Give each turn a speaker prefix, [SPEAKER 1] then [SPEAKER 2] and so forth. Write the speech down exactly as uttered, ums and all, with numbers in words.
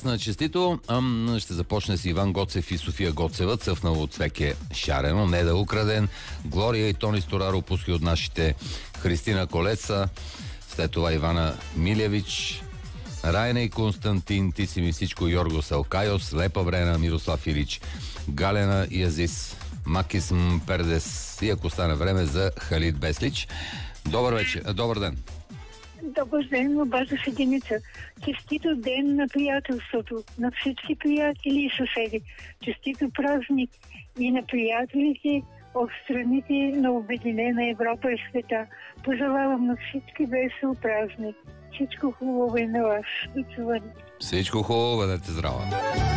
[SPEAKER 1] на честито. Ам, ще започне с Иван Гоцев и София Гоцева. Цъфнало цвек е шарено, не да е украден. Глория и Тони Стораро пуски от нашите Христина Колеца. След това Ивана Милевич, Райна и Константин, Ти си ми всичко, Йорго Салкайос, Лепа Брена, Мирослав Илич, Галена и Азис, Макис Пердес и ако стане време за Халид Беслич. Добър вечер, добър ден.
[SPEAKER 2] Добър ден, обажда се Деница. Честито ден на приятелството, на всички приятели и съседи. Честито празник и на приятелите от страните на Обединена Европа и света. Пожелавам на всички весел празник. Всичко хубаво и на вас. До чуване.
[SPEAKER 1] Всичко хубаво, бъдете здрава.